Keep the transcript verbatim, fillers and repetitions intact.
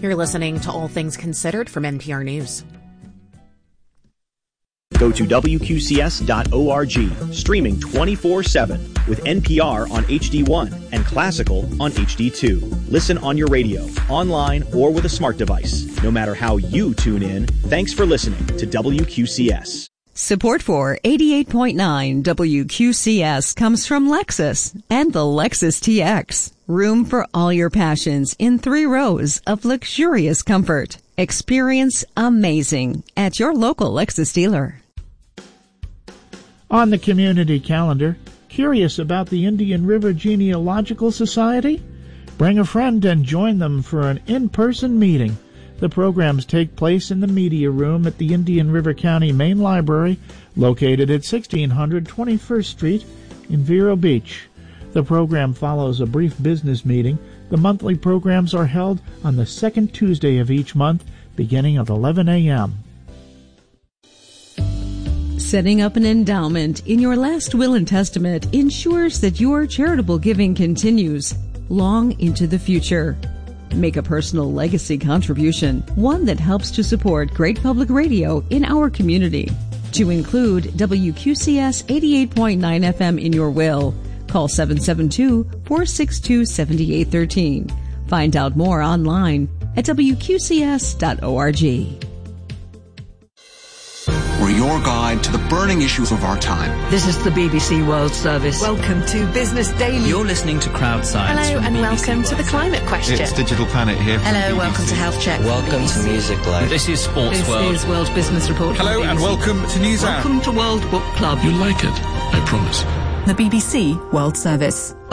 You're listening to All Things Considered from N P R News. Go to W Q C S dot org, streaming twenty-four seven with N P R on H D one and Classical on H D two. Listen on your radio, online, or with a smart device. No matter how you tune in, thanks for listening to W Q C S. Support for eighty-eight point nine W Q C S comes from Lexus and the Lexus T X. Room for all your passions in three rows of luxurious comfort. Experience amazing at your local Lexus dealer. On the community calendar, curious about the Indian River Genealogical Society? Bring a friend and join them for an in-person meeting. The programs take place in the media room at the Indian River County Main Library, located at sixteen hundred twenty-first Street in Vero Beach. The program follows a brief business meeting. The monthly programs are held on the second Tuesday of each month, beginning at eleven a.m. Setting up an endowment in your last will and testament ensures that your charitable giving continues long into the future. Make a personal legacy contribution, one that helps to support great public radio in our community. To include W Q C S eighty-eight point nine F M in your will, call seven seven two, four six two, seven eight one three. Find out more online at W Q C S dot org. We're your guide to the burning issues of our time. This is the B B C World Service. Welcome to Business Daily. You're listening to Crowd Science. Hello and welcome to the Climate Question. It's Digital Planet here. Hello, welcome to Health Check. Welcome to Music Live. This is Sports this World. This is World Business Report. Hello and welcome to News Hour. Welcome to World Book Club. You'll like it, I promise. The B B C World Service.